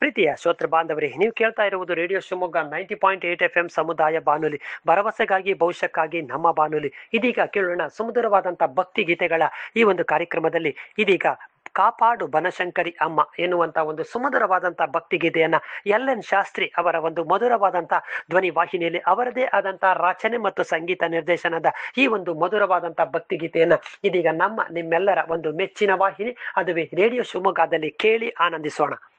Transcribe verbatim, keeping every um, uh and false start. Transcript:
ಪ್ರೀತಿಯ ಶ್ರೋತೃ ಬಾಂಧವರೇ, ನೀವು ಕೇಳ್ತಾ ಇರುವುದು radio Shivamogga ninety point eight F M ಸಮುದಾಯ ಬಾನುಲಿ, ಭರವಸೆಗಾಗಿ ಭವಿಷ್ಯಕ್ಕಾಗಿ ನಮ್ಮ ಬಾನುಲಿ. ಇದೀಗ ಕೇಳೋಣ ಸುಮಧುರವಾದಂತಹ ಭಕ್ತಿ ಗೀತೆಗಳ ಈ ಒಂದು ಕಾರ್ಯಕ್ರಮದಲ್ಲಿ. ಇದೀಗ ಕಾಪಾಡು ಬನಶಂಕರಿ ಅಮ್ಮ ಎನ್ನುವಂತ ಒಂದು ಸುಮಧುರವಾದಂತಹ ಭಕ್ತಿ ಗೀತೆಯನ್ನ ಎಲ್ ಎನ್ ಶಾಸ್ತ್ರಿ ಅವರ ಒಂದು ಮಧುರವಾದಂತಹ ಧ್ವನಿ ವಾಹಿನಿಯಲ್ಲಿ ಅವರದೇ ಆದಂತಹ ರಚನೆ ಮತ್ತು ಸಂಗೀತ ನಿರ್ದೇಶನದ ಈ ಒಂದು ಮಧುರವಾದಂತಹ ಭಕ್ತಿ ಗೀತೆಯನ್ನ ಇದೀಗ ನಮ್ಮ ನಿಮ್ಮೆಲ್ಲರ ಒಂದು ಮೆಚ್ಚಿನ ವಾಹಿನಿ, ಅದುವೇ ರೇಡಿಯೋ ಶಿವಮೊಗ್ಗದಲ್ಲಿ ಕೇಳಿ ಆನಂದಿಸೋಣ.